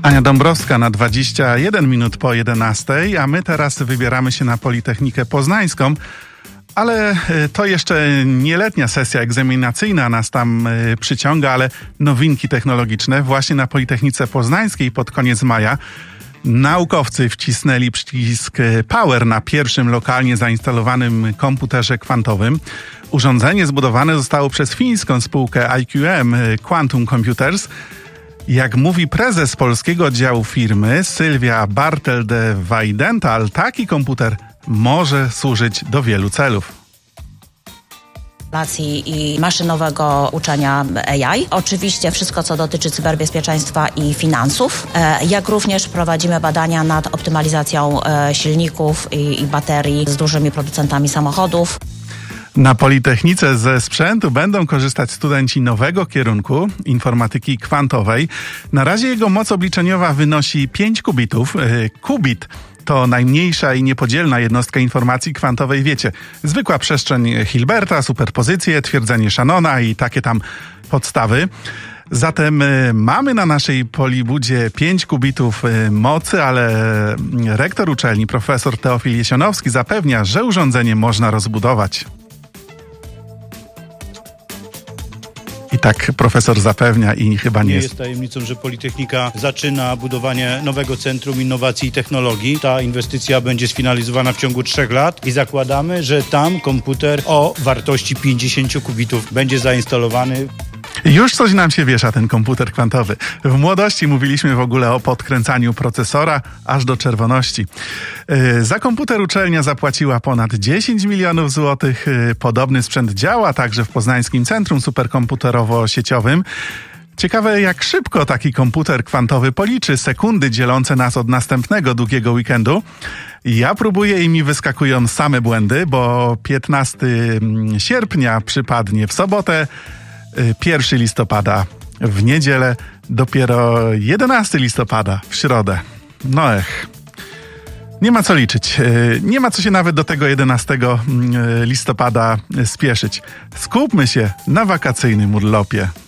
Ania Dąbrowska na 21 minut po 11, a my teraz wybieramy się na Politechnikę Poznańską, ale to jeszcze nie letnia sesja egzaminacyjna nas tam przyciąga, ale nowinki technologiczne. Właśnie na Politechnice Poznańskiej pod koniec maja naukowcy wcisnęli przycisk Power na pierwszym lokalnie zainstalowanym komputerze kwantowym. Urządzenie zbudowane zostało przez fińską spółkę IQM Quantum Computers. Jak mówi prezes polskiego oddziału firmy Sylwia Bartel de Weidenthal, taki komputer może służyć do wielu celów i maszynowego uczenia AI. Oczywiście wszystko, co dotyczy cyberbezpieczeństwa i finansów, jak również prowadzimy badania nad optymalizacją silników i baterii z dużymi producentami samochodów. Na Politechnice ze sprzętu będą korzystać studenci nowego kierunku informatyki kwantowej. Na razie jego moc obliczeniowa wynosi 5 kubitów. Kubit to najmniejsza i niepodzielna jednostka informacji kwantowej, wiecie, zwykła przestrzeń Hilberta, superpozycje, twierdzenie Shannona i takie tam podstawy. Zatem mamy na naszej Polibudzie 5 kubitów mocy, ale rektor uczelni, profesor Teofil Jesionowski, zapewnia, że urządzenie można rozbudować. I tak profesor zapewnia i chyba nie jest tajemnicą, że Politechnika zaczyna budowanie nowego Centrum Innowacji i Technologii. Ta inwestycja będzie sfinalizowana w ciągu 3 lat i zakładamy, że tam komputer o wartości 50 kubitów będzie zainstalowany. Już coś nam się wiesza, ten komputer kwantowy. W młodości mówiliśmy w ogóle o podkręcaniu procesora aż do czerwoności. Za komputer uczelnia zapłaciła ponad 10 milionów złotych. Podobny sprzęt działa także w Poznańskim Centrum Superkomputerowo-Sieciowym. Ciekawe, jak szybko taki komputer kwantowy policzy sekundy dzielące nas od następnego długiego weekendu. Ja próbuję i mi wyskakują same błędy, bo 15 sierpnia przypadnie w sobotę, 1 listopada w niedzielę, dopiero 11 listopada w środę. No nie ma co liczyć. Nie ma co się nawet do tego 11 listopada spieszyć. Skupmy się na wakacyjnym urlopie.